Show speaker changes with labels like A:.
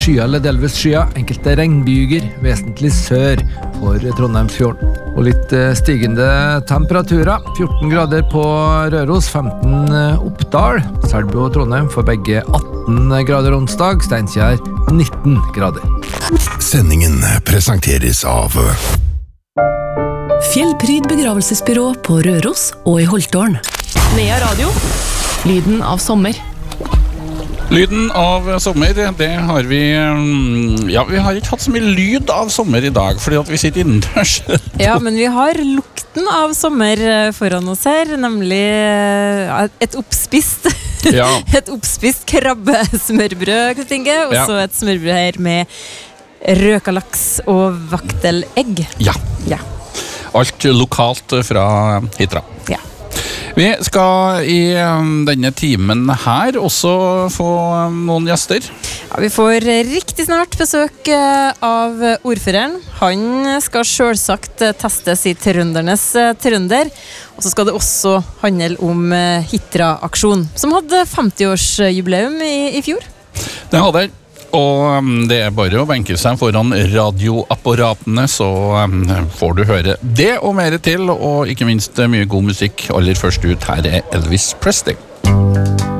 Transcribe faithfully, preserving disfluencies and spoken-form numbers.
A: Skya eller delvis skya, enkelte regnbyger, vesentlig sør for Trondheimsfjorden. Og litt stigende temperaturer, fjorten grader på Røros, femten Oppdal, Selbu og Trondheim for begge atten grader onsdag, Steinkjer nitten grader.
B: Sendingen presenteres av
C: Fjellpryd begravelsesbyrå på Røros og i Holtålen. Nea Radio, lyden av sommer.
D: Lyden av sommer, det har vi Ja, vi har ikke hatt så mye lyd av sommer i dag, fordi at vi sitter innendørs.
E: Ja, men vi har lukten av sommer foran oss her, nemlig et oppspist
D: Ja.
E: et oppspist krabbesmørbrød, Kristinge, og så
D: Ja.
E: et smørbrød her med røka laks og vaktelegg.
D: Ja.
E: Ja.
D: Alt lokalt fra Hitra.
E: Ja.
D: Vi skal i um, denne timen her også få um, noen gjester.
E: Ja, vi får riktig snart besøk eh, av ordføreren. Han skal selvsagt eh, testes i trøndernes eh, trønder. Og så skal det også handle om eh, Hitra-aksjon, som hadde femti-årsjubileum i, i fjor.
D: Det hadde jeg. Og um, det er bare å benke seg foran radioapparatene, så um, får du høre det og mer til, og ikke minst mye god musikk. Aller først ut, her er Elvis Presley.